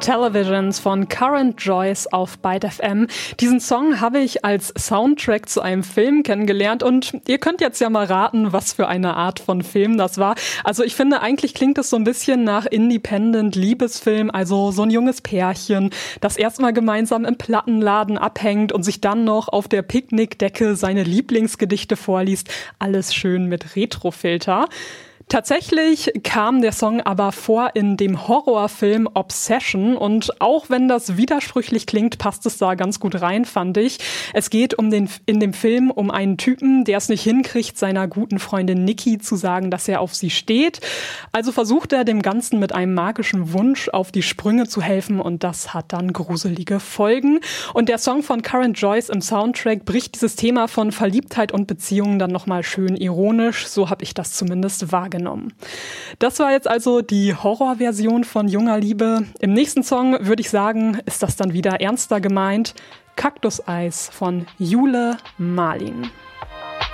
Televisions von Current Joyce auf Byte FM. Diesen Song habe ich als Soundtrack zu einem Film kennengelernt und ihr könnt jetzt ja mal raten, was für eine Art von Film das war. Also ich finde, eigentlich klingt es so ein bisschen nach Independent-Liebesfilm, also so ein junges Pärchen, das erstmal gemeinsam im Plattenladen abhängt und sich dann noch auf der Picknickdecke seine Lieblingsgedichte vorliest. Alles schön mit Retrofilter. Tatsächlich kam der Song aber vor in dem Horrorfilm Obsession und auch wenn das widersprüchlich klingt, passt es da ganz gut rein, fand ich. Es geht in dem Film um einen Typen, der es nicht hinkriegt, seiner guten Freundin Nikki zu sagen, dass er auf sie steht. Also versucht er dem Ganzen mit einem magischen Wunsch auf die Sprünge zu helfen und das hat dann gruselige Folgen. Und der Song von Current Joyce im Soundtrack bricht dieses Thema von Verliebtheit und Beziehungen dann nochmal schön ironisch. So habe ich das zumindest wahrgenommen. Das war jetzt also die Horrorversion von Junger Liebe. Im nächsten Song würde ich sagen, ist das dann wieder ernster gemeint. Kaktuseis von Jule Marlin.